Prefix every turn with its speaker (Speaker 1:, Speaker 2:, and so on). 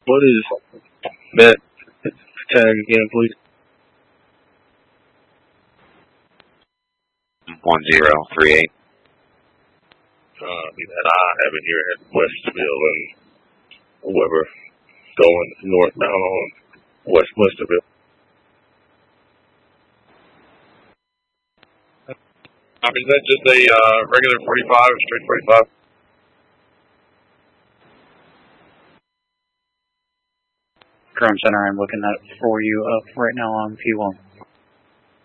Speaker 1: What is that tag again, please?
Speaker 2: 1038.
Speaker 1: That I have it here at Westville and whoever going northbound on Westerville. Is that just a regular 45, straight 45?
Speaker 3: Drone Center, I'm looking at it for you right now on P1.